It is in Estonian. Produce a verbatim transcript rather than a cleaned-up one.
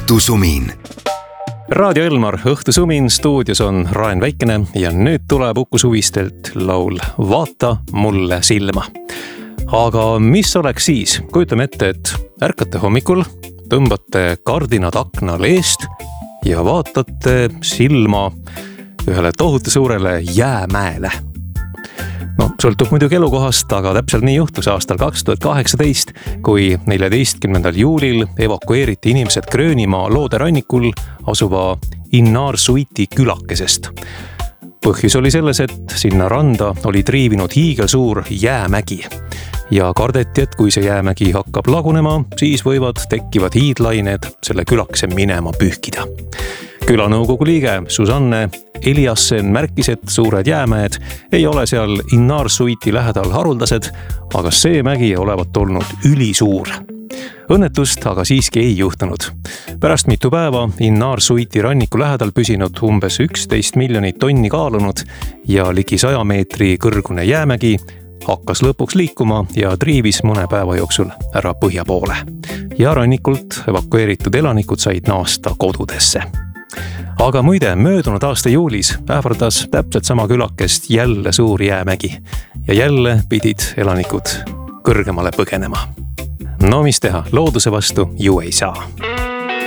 Õhtusumin. Raadio Elmar, Õhtusumin, stuudios on Raen Väikene ja nüüd tuleb Uku Suvistelt laul Vaata mulle silma. Aga mis oleks siis? Kujutame ette, et ärkate hommikul, tõmbate kardinad aknal eest ja vaatate silma ühele tohutu suurele jäämäele. No, sõltub muidugi elukohast, aga täpselt nii juhtus aastal kaks tuhat kaheksateist, kui neljateistkümnendal juulil evakueeriti inimesed Gröönimaa looderannikul asuva Innaarsuiti külakesest. Põhjus oli selles, et sinna randa oli triivinud hiigelsuur jäämägi ja kardeti, et kui see jäämägi hakkab lagunema, siis võivad tekkivad hiidlained selle külakese minema pühkida. Külanõukogu liige Susanne Eliassen märkis, et suured jäämäed ei ole seal Innaarsuiti lähedal haruldased, aga see mägi olevat olnud ülisuur. Õnnetust aga siiski ei juhtunud. Pärast mitu päeva Innaarsuiti ranniku lähedal püsinud umbes üksteist miljonit tonni kaalunud ja ligi saja meetri kõrgune jäämägi hakkas lõpuks liikuma ja triivis mõne päeva jooksul ära põhja poole. Ja rannikult evakueeritud elanikud said naasta kodudesse. Aga muide, möödunud aasta juulis ähvardas täpselt sama külakest jälle suur jäämägi ja jälle pidid elanikud kõrgemale põgenema. No mis teha, looduse vastu ju ei saa.